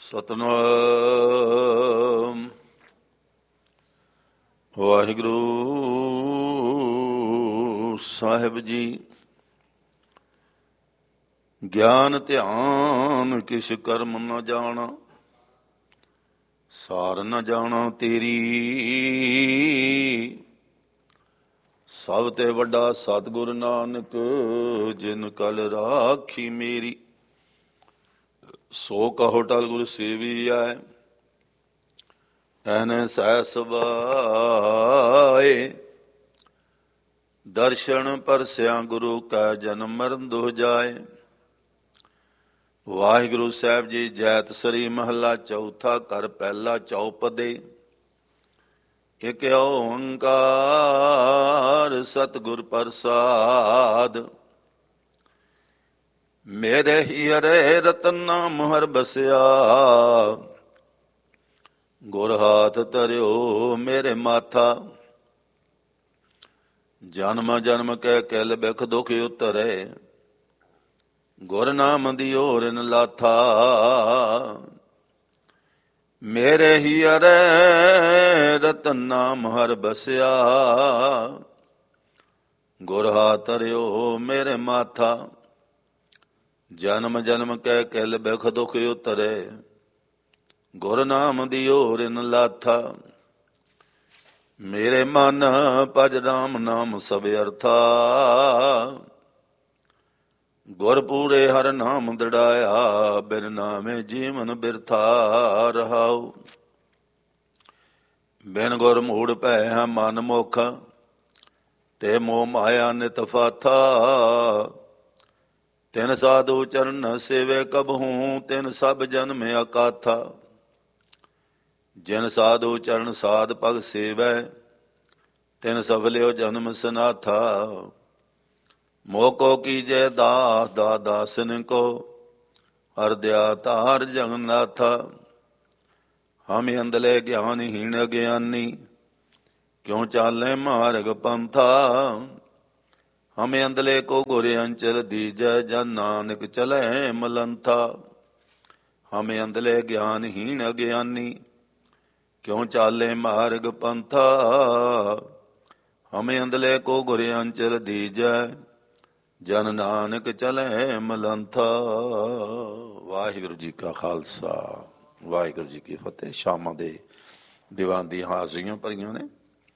ਸਤਿਨਾਮ ਵਾਹਿਗੁਰੂ ਸਾਹਿਬ ਜੀ। ਗਿਆਨ ਧਿਆਨ ਕਿਛ ਕਰਮ ਨ ਜਾਣਾ, ਸਾਰ ਨ ਜਾਣਾ ਤੇਰੀ। ਸਭ ਤੇ ਵੱਡਾ ਸਤਿਗੁਰ ਨਾਨਕ, ਜਿਨ ਕਲ ਰਾਖੀ ਮੇਰੀ। ਸੋ ਕਹੋ ਟਲ ਗੁਰ ਸੇਵੀ ਆਏ, ਐਨੇ ਸਹਿ ਸੁਭਾਏ। ਦਰਸ਼ਨ ਪਰਸਿਆ ਗੁਰੂ ਕੈ, ਜਨਮ ਮਰਨ ਦੁਹ ਜਾਏ। ਵਾਹਿਗੁਰੂ ਸਾਹਿਬ ਜੀ। ਜੈਤ ਸ੍ਰੀ ਮਹੱਲਾ ਚੌਥਾ। ਘਰ ਪਹਿਲਾ ਚੌਪਦੇ। ਇਕ ਓੰਕਾਰ ਸਤਿਗੁਰ ਪ੍ਰਸਾਦ। ਮੇਰੇ ਹੀਰੇ ਰਤਨ ਨਾਮ ਹਰ ਬਸਿਆ, ਗੁਰ ਹਾਥ ਧਰਿਓ ਮੇਰੇ ਮਾਥਾ। ਜਨਮ ਜਨਮ ਕੈ ਕਿਲ ਬਿਖ ਦੁਖ ਉਤਰੇ, ਗੁਰ ਨਾਮ ਦਿਓ ਰਿਨ ਲਾਥਾ। ਮੇਰੇ ਹੀਰੇ ਰਤਨ ਨਾਮ ਹਰ ਬਸਿਆ, ਗੁਰ ਹਾਥ ਧਰਿਓ ਮੇਰੇ ਮਾਥਾ। ਜਨਮ ਜਨਮ ਕੈ ਕਿਲ ਬਿਖ ਦੁਖ ਉਤਰੇ, ਗੁਰ ਨਾਮ ਦਿਓ ਰਿਨ ਲਾਥਾ। ਮੇਰੇ ਮਨ ਭਜ ਰਾਮ ਨਾਮ ਸਭ ਅਰਥਾ, ਗੁਰ ਪੂਰੇ ਹਰ ਨਾਮ ਦ੍ਰਿੜਾਇਆ। ਬਿਨ ਨਾਮੇ ਜੀਵਨ ਬਿਰਥਾ ਰਹਾਉ। ਬਿਨ ਗੁਰ ਮੂੜ ਭੈ ਮਨ ਮੁਖ, ਤੇ ਮੋਹ ਮਾਇਆ ਨਿਤ ਫਾਥਾ। ਤਿਨ ਸਾਧੂ ਚਰਨ ਸੇਵੇ ਕਬਹੂ, ਤਿਨ ਸਭ ਜਨਮ ਅਕਾਥਾ। ਜਿਨ ਸਾਧੂ ਚਰਨ ਸਾਧ ਭਗ ਸੇਵੈ, ਤਿਨ ਸਫਲਿਓ ਜਨਮ ਸਨਾਥਾ। ਮੋਹ ਕੋ ਕੀਜੈ ਦਾਸ ਦਾਸਨ ਕੋ, ਹਰਦਿਆ ਧਾਰ ਜਗਨਨਾਥਾ। ਹਮ ਅੰਧਲੇ ਗਿਆਨਹੀਣ ਅਗਿਆਨੀ, ਕਿਉ ਚਾਲੇ ਮਾਰਗ ਪੰਥਾ। ਹਮ ਅੰਧਲੇ ਕੋ ਗੁਰ ਅੰਚਲ ਦੀਜੈ, ਜਨ ਨਾਨਕ ਚਲੈ ਮਲੰਥਾ। ਹਮ ਅੰਧਲੇ ਗਿਆਨਹੀਣ ਅਗਿਆਨੀ, ਕਿਉ ਚਾਲੇ ਮਾਰਗ ਪੰਥਾ। ਹਮ ਅੰਧਲੇ ਕੋ ਗੁਰ ਅੰਚਲ ਦੀਜੈ, ਜਨ ਨਾਨਕ ਚਲੈ ਮਲੰਥਾ। ਵਾਹਿਗੁਰੂ ਜੀ ਕਾ ਖਾਲਸਾ, ਵਾਹਿਗੁਰੂ ਜੀ ਕੀ ਫਤਿਹ। ਸ਼ਾਮਾਂ ਦੇ ਦੀਵਾਨ ਦੀਆਂ ਹਾਜ਼ਰੀਆਂ ਭਰੀਆਂ ਨੇ,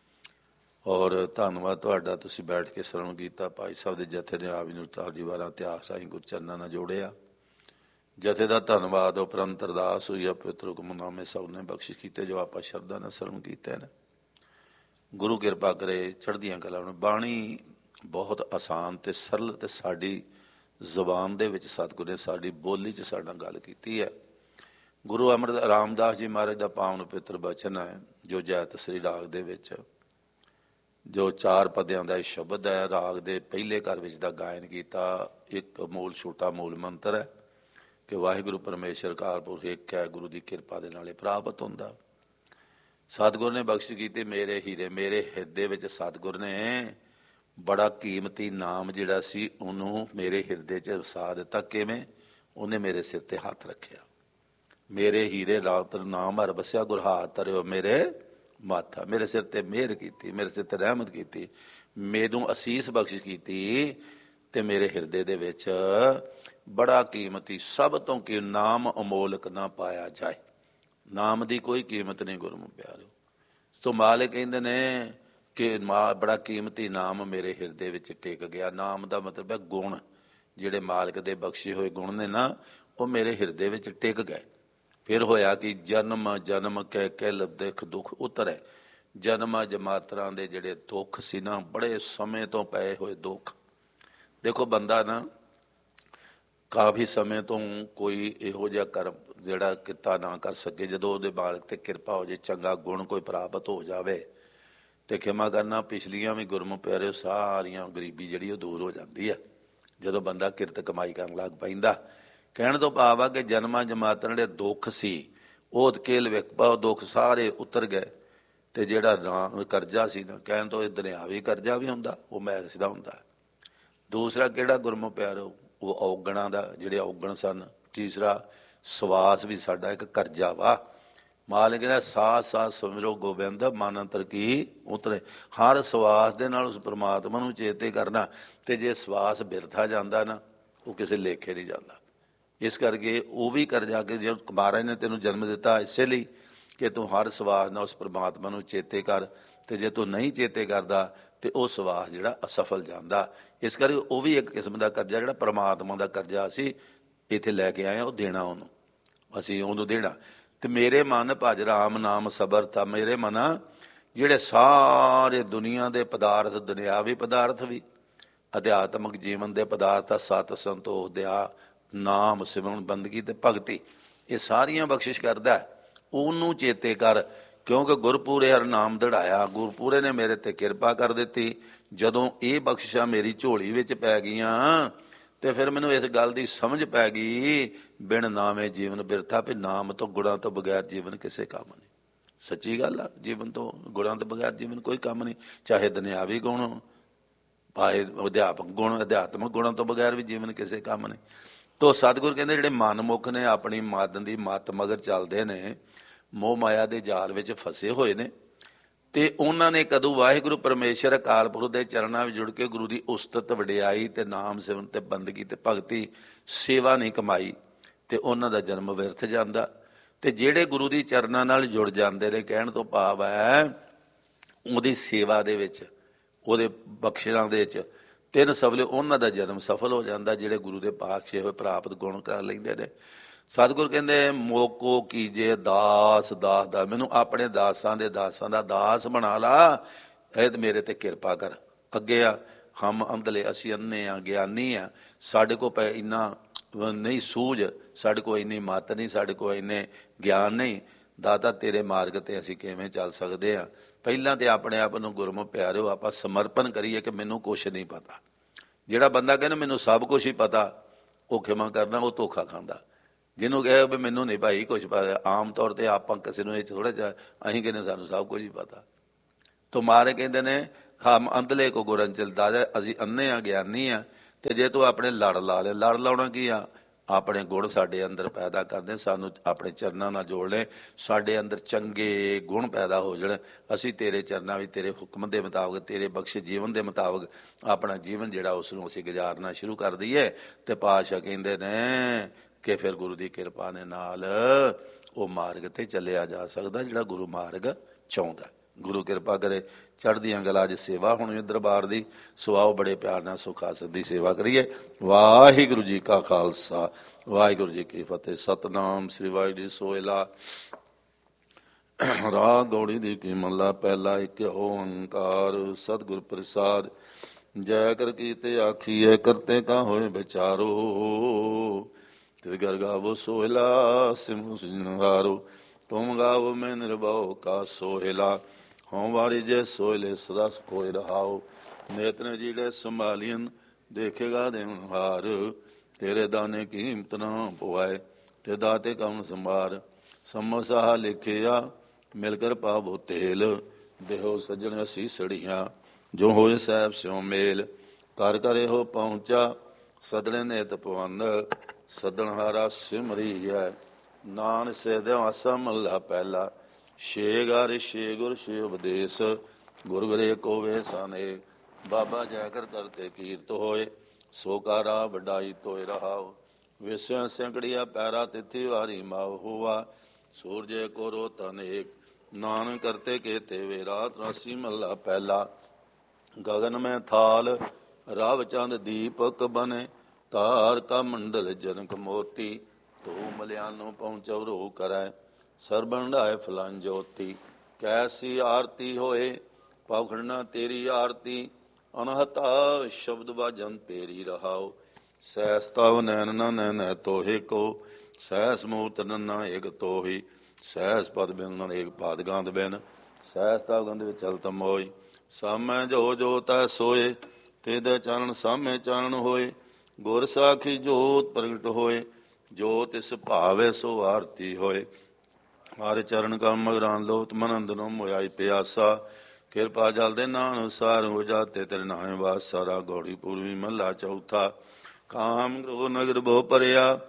ਔਰ ਧੰਨਵਾਦ ਤੁਹਾਡਾ, ਤੁਸੀਂ ਬੈਠ ਕੇ ਸਰਵਣ ਕੀਤਾ। ਭਾਈ ਸਾਹਿਬ ਦੇ ਜਥੇ ਨੇ ਆਪ ਨੂੰ ਤੁਹਾਡੀ ਵਾਰਾਂ ਇਤਿਹਾਸ ਆਈ ਗੁਰਚਰਨਾਂ ਨਾਲ ਜੋੜਿਆ। ਜਥੇ ਦਾ ਧੰਨਵਾਦ। ਉਪਰੰਤ ਅਰਦਾਸ ਹੋਈ ਆ ਪਵਿੱਤਰ ਹੁਕਮਨਾਮੇ ਸਭ ਨੇ ਬਖਸ਼ਿਸ਼ ਕੀਤੇ, ਜੋ ਆਪਾਂ ਸ਼ਰਧਾ ਨਾਲ ਸਰਵਣ ਕੀਤੇ ਨੇ। ਗੁਰੂ ਕਿਰਪਾ ਕਰੇ, ਚੜ੍ਹਦੀਆਂ ਕਲਾਂ ਨੂੰ। ਬਾਣੀ ਬਹੁਤ ਆਸਾਨ ਤੇ ਸਰਲ ਤੇ ਸਾਡੀ ਜ਼ੁਬਾਨ ਦੇ ਵਿੱਚ ਸਤਿਗੁਰ ਨੇ ਸਾਡੀ ਬੋਲੀ 'ਚ ਸਾਡੇ ਨਾਲ ਗੱਲ ਕੀਤੀ ਹੈ। ਗੁਰੂ ਅਮਰ ਰਾਮਦਾਸ ਜੀ ਮਹਾਰਾਜ ਦਾ ਪਾਵਨ ਪਵਿੱਤਰ ਬਚਨ ਹੈ, ਜੋ ਜੈਤ ਸ੍ਰੀ ਰਾਗ ਦੇ ਵਿੱਚ ਜੋ 4 ਪਦਿਆਂ ਦਾ ਇਹ ਸ਼ਬਦ ਹੈ। ਰਾਗ ਦੇ ਪਹਿਲੇ ਘਰ ਵਿੱਚ ਦਾ ਗਾਇਨ ਕੀਤਾ। ਇੱਕ ਮੂਲ ਛੋਟਾ ਮੂਲ ਮੰਤਰ ਹੈ ਕਿ ਵਾਹਿਗੁਰੂ ਪਰਮੇਸ਼ਰ ਅਕਾਲ ਪੁਰਖ ਇੱਕ ਹੈ, ਗੁਰੂ ਦੀ ਕਿਰਪਾ ਦੇ ਨਾਲ ਇਹ ਪ੍ਰਾਪਤ ਹੁੰਦਾ। ਸਤਿਗੁਰ ਨੇ ਬਖਸ਼ਿਸ਼ ਕੀਤੀ ਮੇਰੇ ਹੀਰੇ। ਮੇਰੇ ਹਿਰਦੇ ਵਿੱਚ ਸਤਿਗੁਰ ਨੇ ਬੜਾ ਕੀਮਤੀ ਨਾਮ ਜਿਹੜਾ ਸੀ ਉਹਨੂੰ ਮੇਰੇ ਹਿਰਦੇ 'ਚ ਵਸਾ ਦਿੱਤਾ। ਕਿਵੇਂ? ਉਹਨੇ ਮੇਰੇ ਸਿਰ ਤੇ ਹੱਥ ਰੱਖਿਆ। ਮੇਰੇ ਹੀਰੇ ਰਾਤ ਨਾਮ ਹਰ ਬਸਿਆ, ਗੁਰ ਹਾਥ ਧਰਿਓ ਮੇਰੇ ਮਾਥਾ। ਮੇਰੇ ਸਿਰ ਤੇ ਮਿਹਰ ਕੀਤੀ, ਮੇਰੇ ਸਿਰ ਤੇ ਰਹਿਮਤ ਕੀਤੀ, ਮੈਨੂੰ ਅਸੀਸ ਬਖਸ਼ਿਸ਼ ਕੀਤੀ। ਤੇ ਮੇਰੇ ਹਿਰਦੇ ਦੇ ਵਿੱਚ ਬੜਾ ਕੀਮਤੀ, ਸਭ ਤੋਂ ਕੀ ਨਾਮ ਅਮੋਲਕ ਨਾ ਪਾਇਆ ਜਾਏ। ਨਾਮ ਦੀ ਕੋਈ ਕੀਮਤ ਨਹੀਂ ਗੁਰਮੁਖ ਪਿਆਰਿਓ। ਸੋ ਮਾਲਿਕ ਕਹਿੰਦੇ ਨੇ ਕਿ ਬੜਾ ਕੀਮਤੀ ਨਾਮ ਮੇਰੇ ਹਿਰਦੇ ਵਿੱਚ ਟਿਕ ਗਿਆ। ਨਾਮ ਦਾ ਮਤਲਬ ਹੈ ਗੁਣ। ਜਿਹੜੇ ਮਾਲਕ ਦੇ ਬਖਸ਼ੇ ਹੋਏ ਗੁਣ ਨੇ ਨਾ, ਉਹ ਮੇਰੇ ਹਿਰਦੇ ਵਿੱਚ ਟਿਕ ਗਏ। ਫਿਰ ਹੋਇਆ ਕਿ ਜਨਮ ਜਨਮ ਕੈ ਕਿਲ ਬਿਖ ਦੁਖ ਉਤਰੈ। ਜਨਮਾਂ ਜਮਾਤਰਾਂ ਦੇ ਜਿਹੜੇ ਦੁੱਖ ਸੀ ਨਾ, ਬੜੇ ਸਮੇਂ ਤੋਂ ਪਏ ਹੋਏ ਦੁੱਖ। ਦੇਖੋ ਬੰਦਾ ਨਾ ਕਾਫੀ ਸਮੇਂ ਤੋਂ ਕੋਈ ਇਹੋ ਜਿਹਾ ਕਰਮ ਜਿਹੜਾ ਕਿੱਤਾ ਨਾ ਕਰ ਸਕੇ, ਜਦੋਂ ਉਹਦੇ ਮਾਲਕ ਤੇ ਕਿਰਪਾ ਹੋ ਜੇ, ਚੰਗਾ ਗੁਣ ਕੋਈ ਪ੍ਰਾਪਤ ਹੋ ਜਾਵੇ ਤੇ ਖਿਮਾ ਕਰਨਾ ਪਿਛਲੀਆਂ ਵੀ ਗੁਰਮੁਖ ਪਿਆਰਿਓ ਸਾਰੀਆਂ ਗਰੀਬੀ ਜਿਹੜੀ ਉਹ ਦੂਰ ਹੋ ਜਾਂਦੀ ਆ ਜਦੋਂ ਬੰਦਾ ਕਿਰਤ ਕਮਾਈ ਕਰਨ ਲੱਗ ਪੈਂਦਾ। ਕਹਿਣ ਤੋਂ ਭਾਵ ਆ ਕਿ ਜਨਮਾਂ ਜਮਾਤਰਾਂ ਜਿਹੜੇ ਦੁੱਖ ਸੀ, ਉਹ ਕੇਲ ਵਿਕਪਾ ਦੁੱਖ ਸਾਰੇ ਉਤਰ ਗਏ। ਤੇ ਜਿਹੜਾ ਕਰਜ਼ਾ ਸੀ ਨਾ, ਕਹਿਣ ਤੋਂ ਇਹ ਦੁਨਿਆਵੀ ਕਰਜ਼ਾ ਵੀ ਹੁੰਦਾ, ਉਹ ਮੈਸ ਦਾ ਹੁੰਦਾ। ਦੂਸਰਾ ਕਿਹੜਾ ਗੁਰਮੁਖ ਪਿਆਰਿਓ? ਉਹ ਔਗਣਾਂ ਦਾ, ਜਿਹੜੇ ਔਗਣ ਸਨ। ਤੀਸਰਾ ਸਵਾਸ ਵੀ ਸਾਡਾ ਇੱਕ ਕਰਜ਼ਾ ਵਾ। ਮਾਲਕ ਕਹਿੰਦਾ ਸਾਥ ਸਾਥ ਸਿਮਰੋ ਗੋਬਿੰਦ ਮਨ ਅੰਤਰ ਕੀ ਉਤਰੇ। ਹਰ ਸਵਾਸ ਦੇ ਨਾਲ ਉਸ ਪਰਮਾਤਮਾ ਨੂੰ ਚੇਤੇ ਕਰਨਾ। ਤੇ ਜੇ ਸਵਾਸ ਬਿਰਥਾ ਜਾਂਦਾ ਨਾ, ਉਹ ਕਿਸੇ ਲੇਖੇ ਨਹੀਂ ਜਾਂਦਾ। ਇਸ ਕਰਕੇ ਉਹ ਵੀ ਕਰਜ਼ਾ ਕਿ ਜੇ ਮਹਾਰਾਜ ਨੇ ਤੈਨੂੰ ਜਨਮ ਦਿੱਤਾ ਇਸੇ ਲਈ ਕਿ ਤੂੰ ਹਰ ਸਵਾਸ ਨਾਲ ਉਸ ਪਰਮਾਤਮਾ ਨੂੰ ਚੇਤੇ ਕਰ। ਤੇ ਜੇ ਤੂੰ ਨਹੀਂ ਚੇਤੇ ਕਰਦਾ ਤੇ ਉਹ ਸਵਾਸ ਜਿਹੜਾ ਅਸਫਲ ਜਾਂਦਾ। ਇਸ ਕਰਕੇ ਉਹ ਵੀ ਇੱਕ ਕਿਸਮ ਦਾ ਕਰਜ਼ਾ, ਜਿਹੜਾ ਪਰਮਾਤਮਾ ਦਾ ਕਰਜ਼ਾ ਅਸੀਂ ਇੱਥੇ ਲੈ ਕੇ ਆਏ ਹਾਂ, ਉਹ ਦੇਣਾ ਉਹਨੂੰ, ਅਸੀਂ ਉਹਨੂੰ ਦੇਣਾ। ਤੇ ਮੇਰੇ ਮਨ ਭਜ ਰਾਮ ਨਾਮ ਸਬਰ ਤਾ। ਮੇਰੇ ਮਨ ਜਿਹੜੇ ਸਾਰੇ ਦੁਨੀਆ ਦੇ ਪਦਾਰਥ, ਦੁਨਿਆਵੀ ਪਦਾਰਥ ਵੀ, ਅਧਿਆਤਮਿਕ ਜੀਵਨ ਦੇ ਪਦਾਰਥ, ਸਤ ਸੰਤੋਖ ਦਿਆ ਨਾਮ ਸਿਮਰਨ ਬੰਦਗੀ ਤੇ ਭਗਤੀ, ਇਹ ਸਾਰੀਆਂ ਬਖਸ਼ਿਸ਼ ਕਰਦਾ। ਉਹਨੂੰ ਚੇਤੇ ਕਰ, ਕਿਉਂਕਿ ਗੁਰਪੂਰੇ ਹਰ ਨਾਮ ਦੜਾਇਆ। ਗੁਰਪੂਰੇ ਨੇ ਮੇਰੇ ਤੇ ਕਿਰਪਾ ਕਰ ਦਿੱਤੀ। ਜਦੋਂ ਇਹ ਬਖਸ਼ਿਸ਼ਾਂ ਮੇਰੀ ਝੋਲੀ ਵਿੱਚ ਪੈ ਗਈਆਂ ਤੇ ਫਿਰ ਮੈਨੂੰ ਇਸ ਗੱਲ ਦੀ ਸਮਝ ਪੈ ਗਈ, ਬਿਨ ਨਾਮੇ ਜੀਵਨ ਬਿਰਥਾ। ਵੀ ਨਾਮ ਤੋਂ ਗੁਣਾਂ ਤੋਂ ਬਗੈਰ ਜੀਵਨ ਕਿਸੇ ਕੰਮ ਨਹੀਂ। ਸੱਚੀ ਗੱਲ ਆ, ਜੀਵਨ ਤੋਂ ਗੁਣਾਂ ਤੋਂ ਬਗੈਰ ਜੀਵਨ ਕੋਈ ਕੰਮ ਨਹੀਂ। ਚਾਹੇ ਦੁਨਿਆਵੀ ਗੁਣ, ਭਾਵੇਂ ਅਧਿਆਤਮਿਕ ਗੁਣਾਂ ਤੋਂ ਬਗੈਰ ਵੀ ਜੀਵਨ ਕਿਸੇ ਕੰਮ ਨਹੀਂ। ਤੋ ਸਤਿਗੁਰ ਕਹਿੰਦੇ ਜਿਹੜੇ ਮਨਮੁਖ ਨੇ, ਆਪਣੀ ਮਨ ਦੀ ਮੱਤ ਮਗਰ ਚੱਲਦੇ ਨੇ, ਮੋਹ ਮਾਇਆ ਦੇ ਜਾਲ ਵਿੱਚ ਫਸੇ ਹੋਏ ਨੇ, ਤੇ ਉਹਨਾਂ ਨੇ ਕਦੋਂ ਵਾਹਿਗੁਰੂ ਪਰਮੇਸ਼ਰ ਅਕਾਲ ਪੁਰਖ ਦੇ ਚਰਨਾਂ ਵਿੱਚ ਜੁੜ ਕੇ ਗੁਰੂ ਦੀ ਉਸਤਤ ਵਡਿਆਈ ਤੇ ਨਾਮ ਸਿਮਰਨ ਤੇ ਬੰਦਗੀ ਤੇ ਭਗਤੀ ਸੇਵਾ ਨਹੀਂ ਕਮਾਈ, ਤੇ ਉਹਨਾਂ ਦਾ ਜਨਮ ਵਿਰਥ ਜਾਂਦਾ। ਤੇ ਜਿਹੜੇ ਗੁਰੂ ਦੀ ਚਰਨਾਂ ਨਾਲ ਜੁੜ ਜਾਂਦੇ ਨੇ, ਕਹਿਣ ਤੋਂ ਭਾਵ ਹੈ ਉਹਦੀ ਸੇਵਾ ਦੇ ਵਿੱਚ, ਉਹਦੇ ਬਖਸ਼ਿਸ਼ਾਂ ਦੇ ਵਿੱਚ ਤਿੰਨ ਸਫਲੇ, ਉਹਨਾਂ ਦਾ ਜਨਮ ਸਫਲ ਹੋ ਜਾਂਦਾ, ਜਿਹੜੇ ਗੁਰੂ ਦੇ ਪਾਤਸ਼ਾਹ ਹੋਏ ਪ੍ਰਾਪਤ ਗੁਣ ਕਰ ਲੈਂਦੇ ਨੇ। ਸਤਿਗੁਰ ਕਹਿੰਦੇ ਮੋਕੋ ਕੀਜੇ ਦਾਸ ਦਾਸ ਦਾ, ਮੈਨੂੰ ਆਪਣੇ ਦਾਸਾਂ ਦੇ ਦਾਸਾਂ ਦਾ ਦਾਸ ਬਣਾ ਲਾ, ਇਹ ਮੇਰੇ ਤੇ ਕਿਰਪਾ ਕਰ। ਅੱਗੇ ਆ ਹਮ ਅੰਧਲੇ, ਅਸੀਂ ਅੰਨੇ ਆ, ਗਿਆਨੀ ਆ, ਸਾਡੇ ਕੋਲ ਇੰਨਾ ਨਹੀਂ ਸੂਝ, ਸਾਡੇ ਕੋਲ ਇੰਨੀ ਮੱਤ ਨਹੀਂ, ਸਾਡੇ ਕੋਲ ਇੰਨੇ ਗਿਆਨ ਨਹੀਂ। ਦਾਤਾ ਤੇਰੇ ਮਾਰਗ ਤੇ ਅਸੀਂ ਕਿਵੇਂ ਚੱਲ ਸਕਦੇ ਹਾਂ? ਪਹਿਲਾਂ ਤੇ ਆਪਣੇ ਆਪ ਨੂੰ ਗੁਰਮੁਖ ਪਿਆਰਿਓ ਆਪਾਂ ਸਮਰਪਣ ਕਰੀਏ ਕਿ ਮੈਨੂੰ ਕੁਛ ਨਹੀਂ ਪਤਾ। ਜਿਹੜਾ ਬੰਦਾ ਕਹਿੰਦਾ ਮੈਨੂੰ ਸਭ ਕੁਛ ਹੀ ਪਤਾ, ਉਹ ਖਿਮਾ ਕਰਨਾ, ਉਹ ਧੋਖਾ ਖਾਂਦਾ। ਜਿਹਨੂੰ ਕਹੇ ਵੀ ਮੈਨੂੰ ਨਹੀਂ ਭਾਈ ਕੁਛ ਪਤਾ, ਆਮ ਤੌਰ ਤੇ ਆਪਾਂ ਕਿਸੇ ਨੂੰ ਇਹ ਥੋੜ੍ਹਾ ਜਿਹਾ ਅਸੀਂ ਕਹਿੰਦੇ ਸਾਨੂੰ ਸਭ ਕੁਝ ਹੀ ਪਤਾ। ਤੋ ਮਾਰੇ ਕਹਿੰਦੇ ਨੇ ਹਮ ਅੰਧਲੇ ਕੋ ਗੁਰਨ ਚਲਦਾ, ਅਸੀਂ ਅੰਨੇ ਆ, ਗਿਆਨੀ ਆ। ਤੇ ਜੇ ਤੂੰ ਆਪਣੇ ਲੜ ਲਾ ਲੈ, ਲੜ ਲਾਉਣਾ ਕੀ ਆ? ਆਪਣੇ ਗੁਣ ਸਾਡੇ ਅੰਦਰ ਪੈਦਾ ਕਰਦੇ, ਸਾਨੂੰ ਆਪਣੇ ਚਰਨਾਂ ਨਾਲ ਜੋੜ ਲੈ, ਸਾਡੇ ਅੰਦਰ ਚੰਗੇ ਗੁਣ ਪੈਦਾ ਹੋ ਜਾਣ। ਅਸੀਂ ਤੇਰੇ ਚਰਨਾਂ ਵਿੱਚ ਤੇਰੇ ਹੁਕਮ ਦੇ ਮੁਤਾਬਕ, ਤੇਰੇ ਬਖਸ਼ੇ ਜੀਵਨ ਦੇ ਮੁਤਾਬਕ ਆਪਣਾ ਜੀਵਨ ਜਿਹੜਾ ਉਸ ਨੂੰ ਅਸੀਂ ਗੁਜ਼ਾਰਨਾ ਸ਼ੁਰੂ ਕਰ ਦਈਏ। ਤੇ ਪਾਤਸ਼ਾਹ ਕਹਿੰਦੇ ਨੇ ਕਿ ਫਿਰ ਗੁਰੂ ਦੀ ਕਿਰਪਾ ਦੇ ਨਾਲ ਉਹ ਮਾਰਗ ਤੇ ਚੱਲਿਆ ਜਾ ਸਕਦਾ ਜਿਹੜਾ ਗੁਰੂ ਮਾਰਗ ਚਾਹੁੰਦਾ। ਗੁਰੂ ਕਿਰਪਾ ਕਰੇ, ਚੜ੍ਹਦੀਆਂ ਗੱਲਾਂ 'ਚ ਸੇਵਾ ਹੋਣੀ ਦਰਬਾਰ ਦੀ। ਸੋ ਆਓ ਬੜੇ ਪਿਆਰ ਨਾਲ ਸੁਖ ਆਸਣ ਦੀ ਸੇਵਾ ਕਰੀਏ। ਵਾਹਿਗੁਰੂ ਜੀ ਕਾ ਖਾਲਸਾ, ਵਾਹਿਗੁਰੂ ਜੀ ਕੀ ਫਤਿਹ। ਸਤਨਾਮ ਸ੍ਰੀ ਵਾਹਿਗੁਰੂ ਜੀ ਸੋਹਿਲਾ। ਰਾਗ ਗੌੜੀ ਦੀ ਕੀ ਮਹਲਾ ਪਹਿਲਾ। ਇੱਕ ਓੰਕਾਰ ਸਤਿਗੁਰ ਪ੍ਰਸਾਦ। ਜੈ ਕਰ ਕੀਤੇ ਆਖੀਏ ਕਰਤੇ ਕਾ ਹੋਏ ਵਿਚਾਰੋ। ਤਿਤ ਗਰ ਗਾਵੋ ਸੋਹਿਲਾ ਸਿਮਰੁ ਸਿਰਜਣਹਾਰੋ। ਤੁਮ ਗਾਵੋ ਮੈਂ ਨਿਰਭਉ ਕਾ ਸੋਹਿਲਾ। ਹਉ ਵਾਰੀ ਜੇ ਸੋਹਿਲੇ ਸਦਾ ਕੋਇ ਰਹਾਓ। ਨੇਤਨ ਜਿਹੜੇ ਸੰਭਾਲੀਨ ਦੇਖੇਗਾ ਦੇਵਨਹਾਰ। ਤੇਰੇ ਦਾਨੇ ਕੀਮਤ ਨਾ ਪਵਾਏ ਤੇ ਦਾਤੇ ਕਉਨ ਸੰਭਾਰ। ਸਮੋਸਾ ਲਿਖਿਆ ਮਿਲ ਕਰ ਪਾਵੋ ਤੇਲ। ਦੇਹੋ ਸੱਜਣ ਅਸੀਸੜੀਆਂ ਜੋ ਹੋਏ ਸਾਹਿਬ ਸਿਉ ਮੇਲ। ਕਰ ਕਰੇ ਹੋ ਪਹੁੰਚਾ ਸਦਣੇ ਨੇਤ ਪਵੰਦ। ਸੱਦਣਹਾਰਾ ਸਿਮਰੀ ਹੈ ਨਾਨਕ ਸੇ ਦਿਵਾਸਾ ਮਹਲਾ ਪਹਿਲਾ। ਛੇ ਗਰ ਛੇ ਗੁਰ ਛੇ ਉਪਦੇਸ਼। ਗੁਰ ਗਰੇ ਕੋ ਵੇਸਾਨੇ। ਬਾਬਾ ਜੈ ਕਰ ਕਰਤੇ ਕੀਰਤ ਹੋਏ। ਸੋ ਕਾਰਾ ਵਡਾਈ ਤੋਏ ਰਹਾਓ। ਵਿਸਿਆ ਸੈਂਕੜੀਆ ਪੈਰਾ ਤਿਥੀ ਵਾਰੀ ਮਾਉ ਹੋਵਾ। ਸੂਰਜੇ ਕੋ ਰੋਤ ਅਨੇਕ ਨਾਨਕ ਕਰਤੇ ਕੇਤੇ ਵੇ ਰਾਤ ਰਾਸੀ ਮਹਲਾ ਪਹਿਲਾ। ਗਗਨ ਮੈਂ ਥਾਲ ਰਵ ਚੰਦ ਦੀਪਕ ਬਨੇ। ਤਾਰ ਕਾ ਮੰਡਲ ਜਨਕ ਮੋਤੀ। ਤੋ ਮਲਿਆਨੋਂ ਪਹੁੰਚੋ ਰੋ ਕਰੈ ਸਰਬੰਡਾਏ ਫਲਨ ਜੋਤੀ। ਕੈਸੀ ਆਰਤੀ ਹੋਏ ਪਵਖੜਨਾ ਤੇਰੀ ਆਰਤੀ। ਅਨਹਤਾ ਸ਼ਬਦ ਵਾਜਨ ਤੇਰੀ ਰਹਾਓ। ਸਹਿਸ ਤਵ ਨੈਨ ਨ ਨੈਨ ਤੋਹੇ ਕੋ। ਸਹਿਸ ਮੂਤ ਨੰਨਾ ਏਕ ਤੋਹੀ। ਸਹਿਸ ਪਦ ਬਿਨ ਏਕ ਪਾਦ ਗਾਂਧ ਬਿਨ। ਸਹਿਸ ਤਵ ਗੰਧ ਵਿੱਚ ਚਲਤ ਮੋਈ। ਸਾਮੈ ਜੋ ਜੋ ਤੈ ਸੋਏ ਤੇਦੇ ਚਾਨਣ ਸਾਮੇ ਚਾਨਣ ਹੋਏ। ਗੁਰ ਸਾਖੀ ਜੋਤ ਪ੍ਰਗਟ ਹੋਏ। ਜੋ ਤਿਸ ਭਾਵੇ ਸੋ ਆਰਤੀ ਹੋਏ। ਹਰਿ ਚਰਨ ਕਾ ਮਗਰਾਂ ਲੋਤ ਮਨ ਅੰਦਰੋਂ ਮੋਇਆਈ ਪਿਆਸਾ। ਕਿਰਪਾ ਜਲ ਦੇ ਨਾਮ ਅਨੁਸਾਰ ਹੋ ਜਾਤੇ ਤੇਰੇ ਨਾਣੇ ਵਾਸ। ਸਾਰਾ ਗੌੜੀ ਪੂਰਵੀ ਮਹਲਾ ਚੌਥਾ। ਕਾਮ ਕ੍ਰੋਧ ਨਗਰ ਬਹੁ ਭਰਿਆ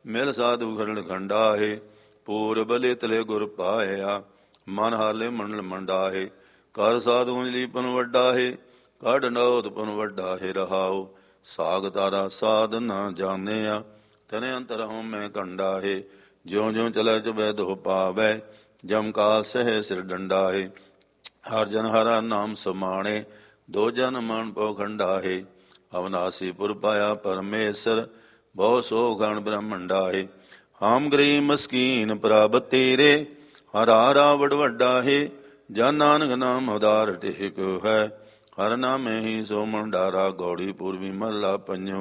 ਮਿਲ ਸਾਧੂ ਖਰੜ ਖੰਡਾਹੇ। ਪੂਰਬ ਲਿਤਲੇ ਗੁਰ ਪਾਇਆ, ਮਨ ਹਾਲੇ ਮੰਡਲ ਮੰਡਾਹੇ। ਕਰ ਸਾਧੂ ਅੰਜਲੀ ਪਨ ਵੱਡਾ ਹੈ, ਕੱਢ ਨੌਤ ਪਨ ਵੱਡਾ ਹੈ। ਰਹਾਉ ਸਾਗ ਤਾਰਾ ਸਾਧ ਨਾ ਜਾਣਿਆ, ਤਨੇ ਅੰਤਰ ਹਉਮੈ ਕੰਡਾ ਹੈ। ਜਿਉ ਜਿਉ ਚਲੈ ਚੁਬੈ ਦੋ ਪਾਵੈ, ਜਮ ਕਾ ਸਹਿ ਸਿਰ ਡੰਡਾ ਹੈ। ਹਰ ਜਨ ਹਰਾ ਨਾਮ ਸਮਾਣੇ, ਦੋ ਜਨ ਮਨ ਪਉ ਖੰਡਾ ਹੈ। ਅਵਨਾਸੀ ਪੁਰ ਪਾਇਆ ਪਰਮੇਸ਼ਰ, ਬਹੁ ਸੋ ਗਣ ਬ੍ਰਹਮੰਡਾ ਹੈ। ਹਮ ਗਰੀਬ ਮਸਕੀਨ ਪ੍ਰਭ ਤੇਰੇ, ਹਰਾ ਰਾਵੜ ਵੱਡਾ ਹੈ। ਜਨ ਨਾਨਕ ਨਾਮ ਉਦਾਰ ਟੇਕ ਹੈ, ਹਰ ਨਾਮੇ ਹੀ ਸੋ ਮੰਡਾਰਾ। ਗੌੜੀ ਪੂਰਬੀ ਮਹਲਾ ਪੰਜਵਾਂ।